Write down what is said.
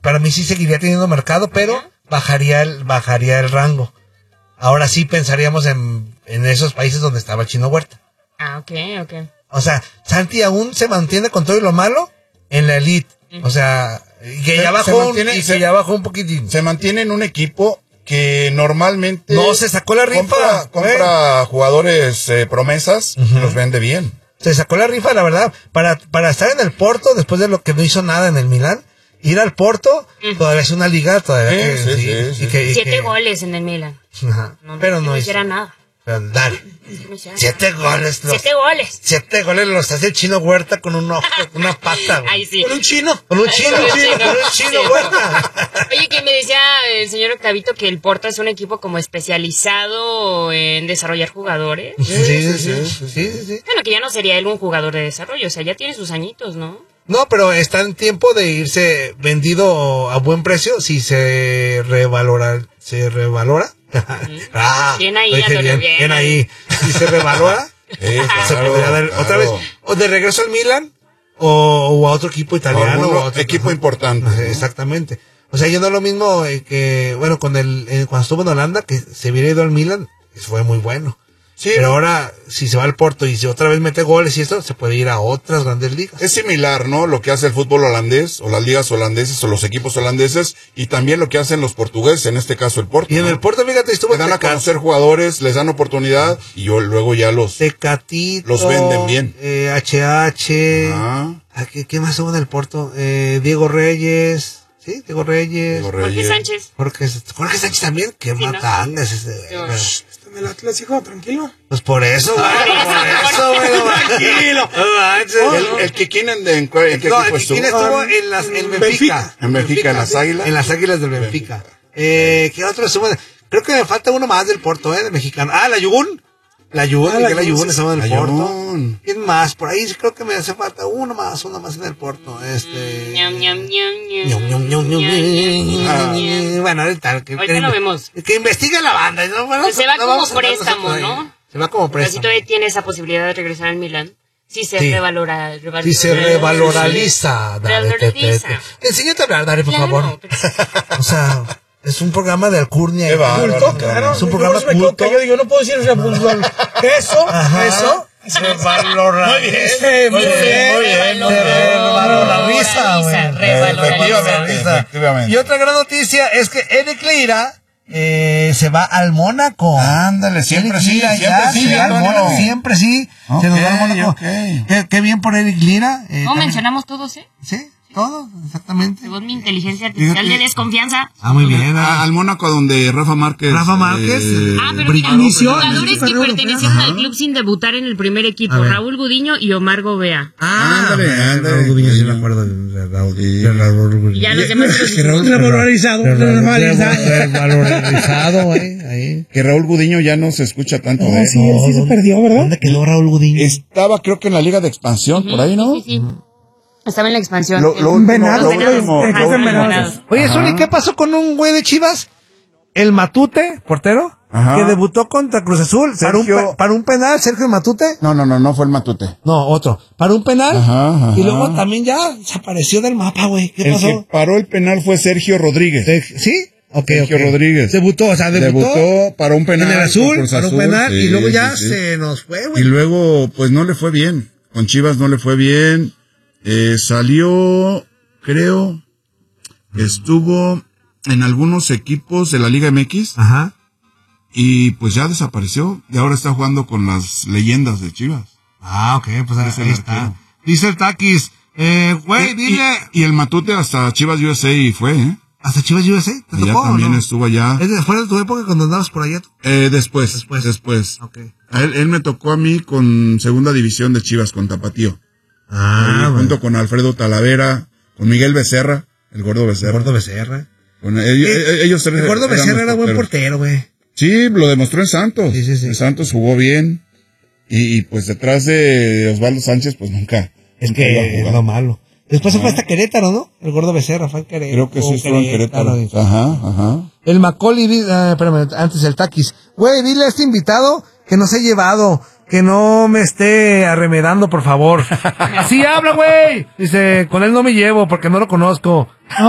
para mí sí seguiría teniendo mercado, pero bajaría el rango. Ahora sí pensaríamos en esos países donde estaba el Chino Huerta. Ok. O sea, Santi aún se mantiene con todo y lo malo en la elite. O sea, que ya bajó un poquitín. Se mantiene en un equipo que normalmente no se sacó la rifa. Compra jugadores promesas, los vende bien. Se sacó la rifa, la verdad, para estar en el Porto después de lo que no hizo nada en el Milán. Ir al Porto todavía es una liga, todavía sí. 7 goles en el Milan. Ajá. Pero no hiciera nada. Pero dale. 7 goles. 7 goles. 7 goles los hace el Chino Huerta con un ojo, con una pata. Ay, sí. Con un chino Huerta. Oye, que me decía el señor Octavito que el Porto es un equipo como especializado en desarrollar jugadores. Sí. Bueno, que ya no sería él un jugador de desarrollo, o sea, ya tiene sus añitos, ¿no? No, pero está en tiempo de irse vendido a buen precio si se revalora. Bien ahí, Antonio, bien ahí. Si se revalora, se podría dar otra vez, o de regreso al Milan, o a otro equipo italiano, o a otro equipo importante. Exactamente. O sea, yo no es lo mismo que, bueno, cuando estuvo en Holanda, que se hubiera ido al Milan, eso fue muy bueno. Sí, pero ahora, si se va al Porto y si otra vez mete goles y esto, se puede ir a otras grandes ligas. Es similar, ¿no? Lo que hace el fútbol holandés, o las ligas holandesas, o los equipos holandeses, y también lo que hacen los portugueses, en este caso el Porto. Y en el Porto, fíjate, estuvo... Le dan a conocer jugadores, les dan oportunidad, y luego ya los venden bien. HH... ¿Qué más hubo en el Porto? Diego Reyes... Sí, Diego Reyes. Jorge Sánchez. Jorge Sánchez también. Qué matanga es ese. Está en el Atlas, hijo, tranquilo. Pues por eso, güey. Tranquilo. El Kikín ¿en qué equipo estuvo? El estuvo en Benfica. En Benfica, en las Águilas. En las Águilas del Benfica. ¿Qué otro estuvo? Creo que me falta uno más del Porto, de mexicano. La Yugún. La Yugún estaba en el Porto. ¿Quién más? Por ahí creo que me hace falta uno más en el Porto. Bueno, ahorita lo vemos. Que investigue la banda. ¿No? Bueno, se va como préstamo, ¿no? Se va como préstamo. Pero si todavía tiene esa posibilidad de regresar al Milán. Si se revalora. Si se revaloriza. Enséñate a hablar, Dari, por favor. O sea... Es un programa de alcurnia. Culto, claro. Es un programa culto. Yo digo, no puedo decir eso. Se valoriza. Muy bien. Efectivamente. Y otra gran noticia es que Eric Lira se va al Mónaco. Ándale, siempre sí. Siempre sí. Se nos va al Mónaco. Qué bien por Eric Lira. ¿Cómo mencionamos todos, Sí. Todo, exactamente. Según mi inteligencia artificial de desconfianza. Muy bien. Al Mónaco, donde Rafa Márquez. Pero inició. Jugadores que pertenecieron al club sin debutar en el primer equipo: Raúl Gudiño y Omar Gobea. Ándale. Raúl Gudiño, sí me acuerdo de Raúl Gudiño. Ya los demás. Revalorizado. Ahí. Que Raúl Gudiño ya no se escucha tanto de él. Sí se perdió, ¿verdad? ¿Dónde quedó Raúl Gudiño? Estaba, creo que en la Liga de Expansión, por ahí, ¿no? Sí. Estaba en la expansión. Lo último. Oye, Zuli, ¿qué pasó con un güey de Chivas? El Matute, portero, que debutó contra Cruz Azul para un penal, Sergio Matute. No fue el Matute. No, otro. Para un penal. Y luego también ya desapareció del mapa, güey. ¿Qué pasó? El que paró el penal fue Sergio Rodríguez. ¿Sí? Sergio Rodríguez. Debutó para un penal. En el Azul, para un penal, y luego ya se nos fue, güey. Y luego, pues no le fue bien. Con Chivas no le fue bien. Salió, creo, estuvo en algunos equipos de la Liga MX. Y pues ya desapareció. Y ahora está jugando con las leyendas de Chivas. Ok, pues ahí está. Dice el Taquis, güey, dile. Y el Matute hasta Chivas USA fue, ¿Hasta Chivas USA? ¿Te tocó? Ya también estuvo allá. ¿Es después de tu época cuando andabas por allá? Después. Okay. Él me tocó a mí con segunda división de Chivas, con Tapatío. Junto con Alfredo Talavera, con Miguel Becerra, el Gordo Becerra. Con ellos el Gordo Becerra era buen portero, güey. Sí, lo demostró en Santos. Sí. En Santos jugó bien. Y pues detrás de Osvaldo Sánchez, pues nunca. Es que es lo malo. Después se fue hasta Querétaro, ¿no? El Gordo Becerra fue en Querétaro. Creo que sí estuvo en Querétaro. Ajá. El Macaulay, espérame, antes el Taquis. Güey, dile a este invitado que nos he llevado, que no me esté arremedando, por favor. Así habla, güey. Dice, con él no me llevo porque no lo conozco.